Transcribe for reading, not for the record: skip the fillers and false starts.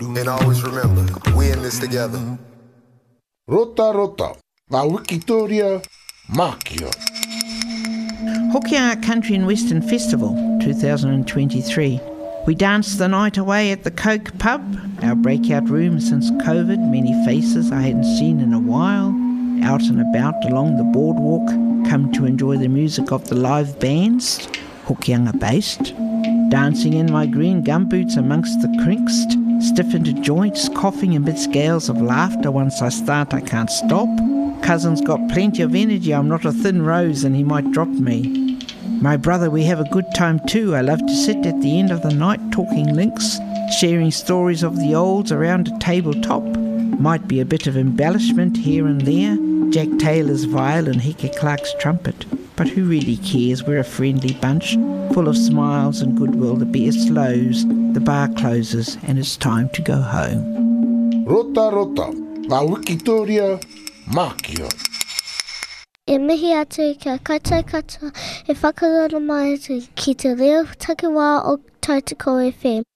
And always remember, we in this together. Rota rota, la Wikitoria, Makio. Hokianga Country and Western Festival 2023. We danced the night away at the Coke Pub, our breakout room since COVID, many faces I hadn't seen in a while, out and about along the boardwalk, come to enjoy the music of the live bands, Hokianga based, dancing in my green gumboots amongst the crinks, stiff into joints, coughing amidst gales of laughter. Once I start I can't stop. Cousin's got plenty of energy, I'm not a thin rose and he might drop me. My brother, we have a good time too. I love to sit at the end of the night talking links, sharing stories of the olds around a tabletop. Might be a bit of embellishment here and there, Jack Taylor's violin, Heke Clark's trumpet. But who really cares? We're a friendly bunch, full of smiles and goodwill. The beer slows, the bar closes, and it's time to go home. Rota rota, la Wikitoria, Makio. E mihi atu kia kata, e whakarara mai atu ki te reo takiwā o Tautoko FM.